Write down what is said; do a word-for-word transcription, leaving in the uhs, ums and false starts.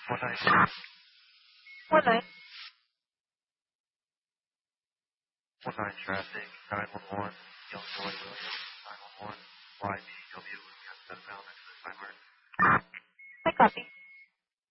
One nine. One nine. One nine traffic. Nine one one. Illinois Williams. Nine one one. Y B W. Got set down next to the timer. I copy.